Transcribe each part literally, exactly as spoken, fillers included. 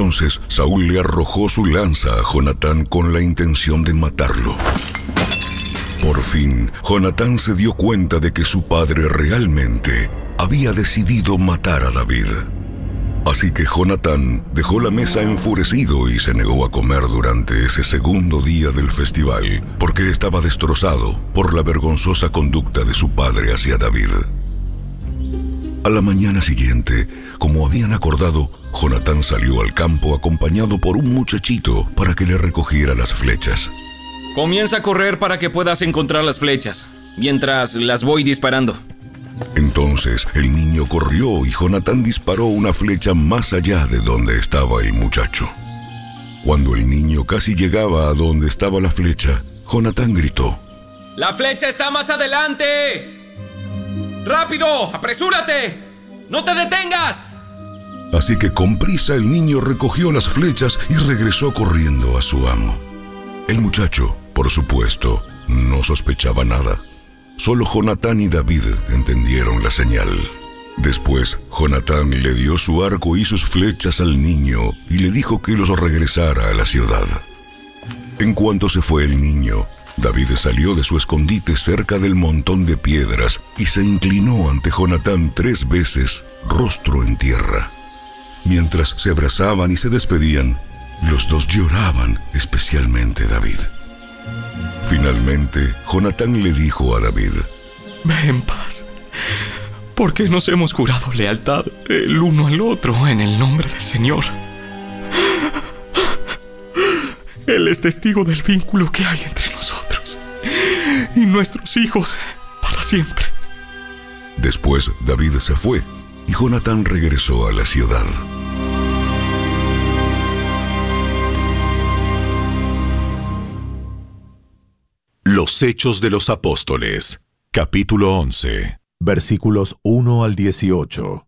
Entonces Saúl le arrojó su lanza a Jonatán con la intención de matarlo. Por fin, Jonatán se dio cuenta de que su padre realmente había decidido matar a David. Así que Jonatán dejó la mesa enfurecido y se negó a comer durante ese segundo día del festival, porque estaba destrozado por la vergonzosa conducta de su padre hacia David. A la mañana siguiente, como habían acordado, Jonatán salió al campo acompañado por un muchachito para que le recogiera las flechas. Comienza a correr para que puedas encontrar las flechas, mientras las voy disparando. Entonces el niño corrió y Jonatán disparó una flecha más allá de donde estaba el muchacho. Cuando el niño casi llegaba a donde estaba la flecha, Jonatán gritó: ¡La flecha está más adelante! ¡Rápido! ¡Apresúrate! ¡No te detengas! Así que con prisa el niño recogió las flechas y regresó corriendo a su amo. El muchacho, por supuesto, no sospechaba nada. Solo Jonatán y David entendieron la señal. Después, Jonatán le dio su arco y sus flechas al niño y le dijo que los regresara a la ciudad. En cuanto se fue el niño, David salió de su escondite cerca del montón de piedras y se inclinó ante Jonatán tres veces, rostro en tierra. Mientras se abrazaban y se despedían, los dos lloraban, especialmente David. Finalmente, Jonatán le dijo a David: Ve en paz, porque nos hemos jurado lealtad el uno al otro en el nombre del Señor. Él es testigo del vínculo que hay entre nosotros y nuestros hijos para siempre. Después David se fue y Jonatán regresó a la ciudad. Los Hechos de los Apóstoles, capítulo once, versículos uno al dieciocho.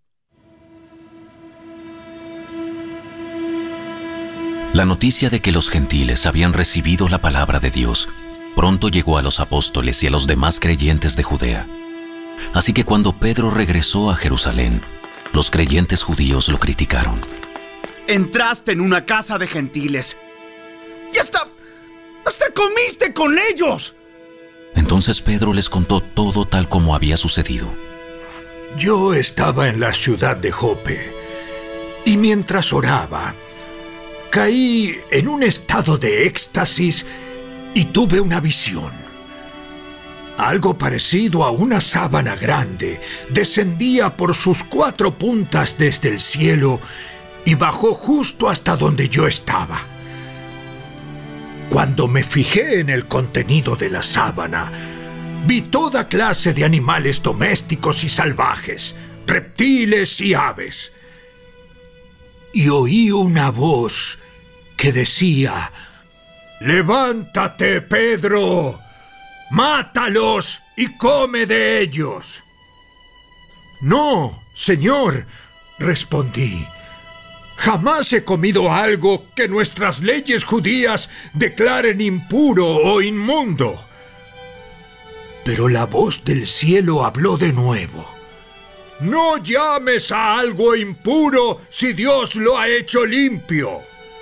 La noticia de que los gentiles habían recibido la palabra de Dios pronto llegó a los apóstoles y a los demás creyentes de Judea. Así que cuando Pedro regresó a Jerusalén, los creyentes judíos lo criticaron. Entraste en una casa de gentiles y hasta, hasta comiste con ellos. Entonces Pedro les contó todo tal como había sucedido. Yo estaba en la ciudad de Jope y mientras oraba, caí en un estado de éxtasis y tuve una visión. Algo parecido a una sábana grande descendía por sus cuatro puntas desde el cielo y bajó justo hasta donde yo estaba. Cuando me fijé en el contenido de la sábana, vi toda clase de animales domésticos y salvajes, reptiles y aves. Y oí una voz que decía: «Levántate, Pedro, mátalos y come de ellos». «No, Señor», respondí, «jamás he comido algo que nuestras leyes judías declaren impuro o inmundo». Pero la voz del cielo habló de nuevo. «No llames a algo impuro si Dios lo ha hecho limpio».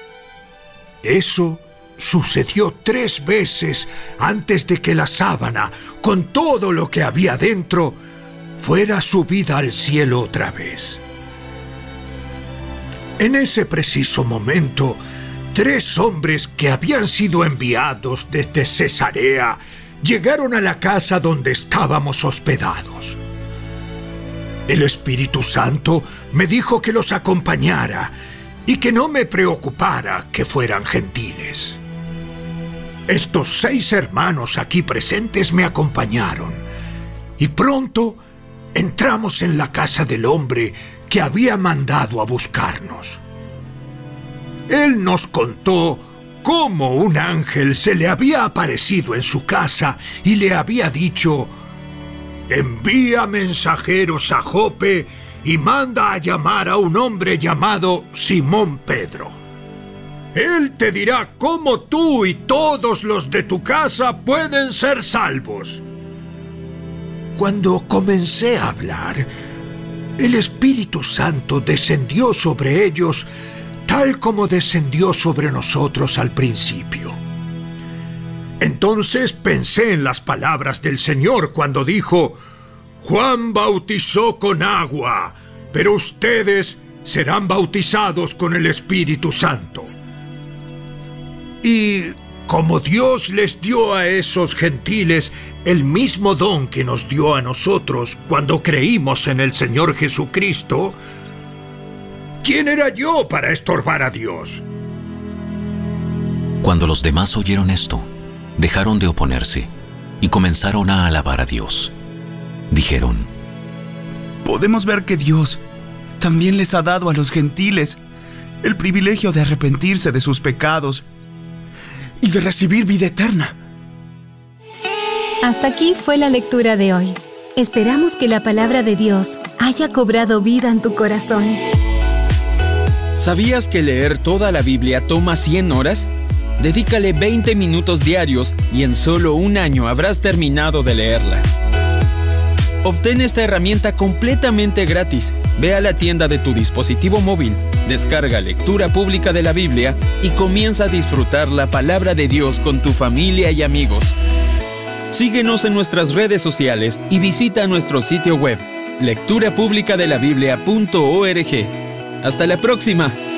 Eso sucedió tres veces antes de que la sábana, con todo lo que había dentro, fuera subida al cielo otra vez. En ese preciso momento, tres hombres que habían sido enviados desde Cesarea llegaron a la casa donde estábamos hospedados. El Espíritu Santo me dijo que los acompañara y que no me preocupara que fueran gentiles. Estos seis hermanos aquí presentes me acompañaron y pronto entramos en la casa del hombre que había mandado a buscarnos. Él nos contó cómo un ángel se le había aparecido en su casa y le había dicho: «Envía mensajeros a Jope y manda a llamar a un hombre llamado Simón Pedro. Él te dirá cómo tú y todos los de tu casa pueden ser salvos». Cuando comencé a hablar, el Espíritu Santo descendió sobre ellos tal como descendió sobre nosotros al principio. Entonces pensé en las palabras del Señor cuando dijo: Juan bautizó con agua, pero ustedes serán bautizados con el Espíritu Santo. Y como Dios les dio a esos gentiles el mismo don que nos dio a nosotros cuando creímos en el Señor Jesucristo, ¿quién era yo para estorbar a Dios? Cuando los demás oyeron esto, dejaron de oponerse y comenzaron a alabar a Dios. Dijeron: Podemos ver que Dios también les ha dado a los gentiles el privilegio de arrepentirse de sus pecados y de recibir vida eterna. Hasta aquí fue la lectura de hoy. Esperamos que la palabra de Dios haya cobrado vida en tu corazón. ¿Sabías que leer toda la Biblia toma cien horas? Dedícale veinte minutos diarios y en solo un año habrás terminado de leerla. Obtén esta herramienta completamente gratis. Ve a la tienda de tu dispositivo móvil, descarga Lectura Pública de la Biblia y comienza a disfrutar la palabra de Dios con tu familia y amigos. Síguenos en nuestras redes sociales y visita nuestro sitio web lectura pública de la biblia punto org. ¡Hasta la próxima!